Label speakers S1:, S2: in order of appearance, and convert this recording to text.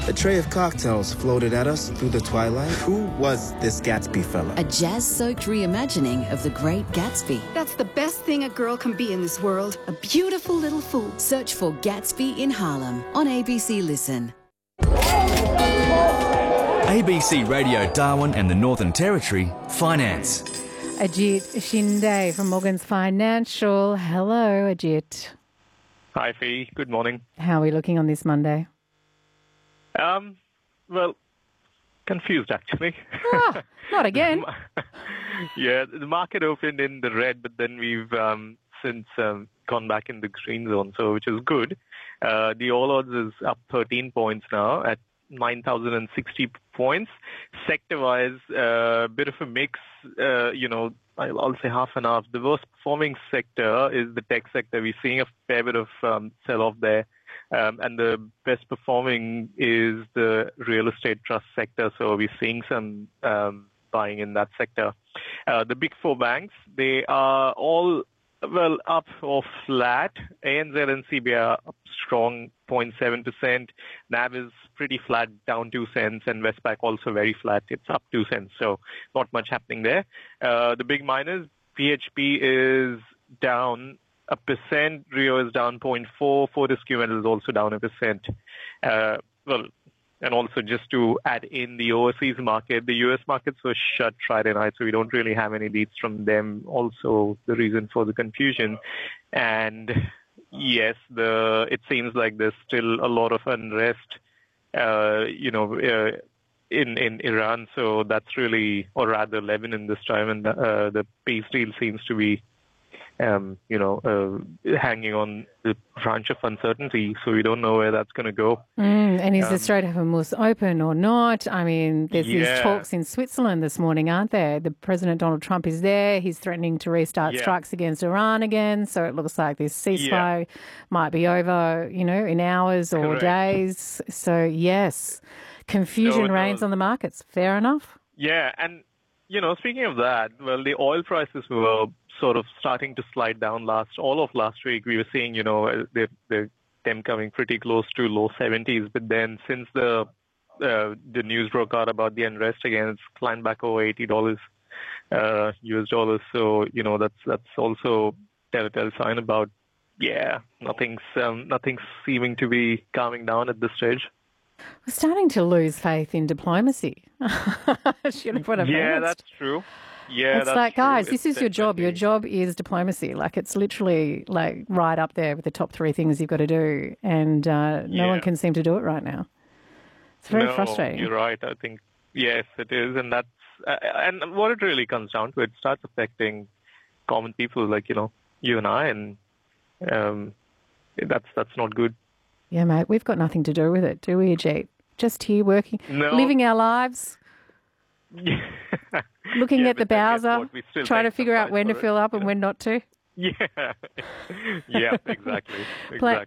S1: A tray of cocktails floated at us through the twilight. Who was this Gatsby fella?
S2: A jazz-soaked reimagining of The Great Gatsby.
S3: That's the best thing a girl can be in this world. A beautiful little fool.
S2: Search for Gatsby in Harlem on ABC Listen.
S4: ABC Radio Darwin and the Northern Territory, Finance.
S5: Ajit Shinde from Morgans Financial. Hello, Ajit.
S6: Hi, Fee. Good morning.
S5: How are we looking on this Monday?
S6: Well, confused actually.
S5: Not again.
S6: Yeah, the market opened in the red, but then we've since gone back in the green zone, so which is good. The All Odds is up 13 points now at 9,060 points. Sector-wise, bit of a mix. I'll say half and half. The worst performing sector is the tech sector. We're seeing a fair bit of sell-off there. And the best performing is the real estate trust sector. So we're seeing some buying in that sector. The big four banks, they are all, up or flat. ANZ and CBA are up strong, 0.7%. NAB is pretty flat, down 2 cents. And Westpac also very flat. It's up 2 cents. So not much happening there. The big miners, PHP is down 1%, Rio is down 0.4%, Fortescue Metals is also down 1%. And also just to add in the overseas market, the US markets were shut Friday night, so we don't really have any leads from them. Also, the reason for the confusion. And yes, it seems like there's still a lot of unrest, in Iran. So that's really, or rather Lebanon this time, and the peace deal seems to be hanging on the branch of uncertainty, so we don't know where that's going to go.
S5: And is the Strait of Hormuz open or not? I mean, there's these talks in Switzerland this morning, aren't there? The President Donald Trump is there. He's threatening to restart strikes against Iran again, so it looks like this ceasefire might be over, in hours or days. So, yes, confusion reigns on the markets. Fair enough?
S6: Yeah, and, speaking of that, the oil prices were sort of starting to slide down all of last week. We were seeing, them coming pretty close to low 70s. But then since the news broke out about the unrest again, it's climbed back over $80 US dollars. So, that's also telltale sign about, nothing's seeming to be calming down at this stage.
S5: We're starting to lose faith in diplomacy. That's
S6: true. Yeah,
S5: it's like, guys, this is your job. Your job is diplomacy. Like, it's literally like right up there with the top 3 things you've got to do, and no one can seem to do it right now. It's very frustrating.
S6: You're right. I think yes, it is, and that's and what it really comes down to, it starts affecting common people like you and I, and that's not good.
S5: Yeah, mate, we've got nothing to do with it, do we, Ajit? Just here working, living our lives. Looking at the Bowser, trying to figure out when to fill up and when not to.
S6: Yeah, exactly.